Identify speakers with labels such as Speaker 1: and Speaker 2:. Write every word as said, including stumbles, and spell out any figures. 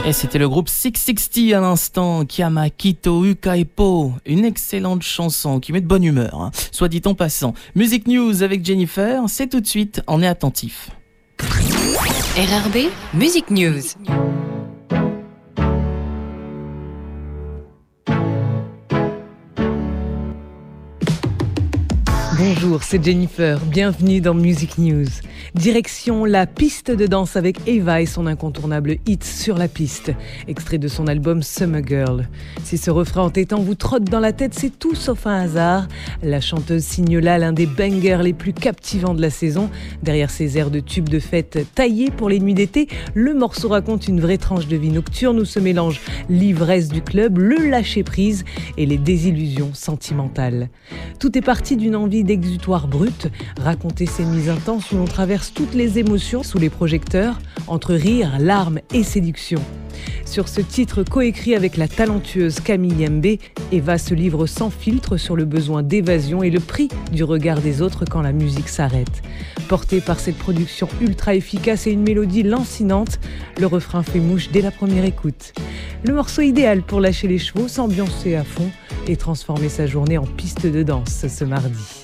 Speaker 1: Et c'était le groupe six cent soixante à l'instant, Kiama Kito Ukaipo, une excellente chanson qui met de bonne humeur, hein, soit dit en passant. Music News avec Jennifer, c'est tout de suite, on est attentif.
Speaker 2: R R B Music News.
Speaker 3: Bonjour, c'est Jennifer, bienvenue dans Music News. Direction la piste de danse avec Eva et son incontournable hit Sur la piste, extrait de son album Summer Girl. Si ce refrain entêtant vous trotte dans la tête, c'est tout sauf un hasard. La chanteuse signe là l'un des bangers les plus captivants de la saison. Derrière ses airs de tubes de fête taillés pour les nuits d'été, le morceau raconte une vraie tranche de vie nocturne où se mélangent l'ivresse du club, le lâcher-prise et les désillusions sentimentales. Tout est parti d'une envie d'exutoire brut, raconter ces nuits intenses où l'on traverse toutes les émotions sous les projecteurs, entre rire, larmes et séduction. Sur ce titre coécrit avec la talentueuse Camille Yembe, Eva se livre sans filtre sur le besoin d'évasion et le prix du regard des autres quand la musique s'arrête. Porté par cette production ultra efficace et une mélodie lancinante, le refrain fait mouche dès la première écoute. Le morceau idéal pour lâcher les chevaux, s'ambiancer à fond et transformer sa journée en piste de danse ce mardi.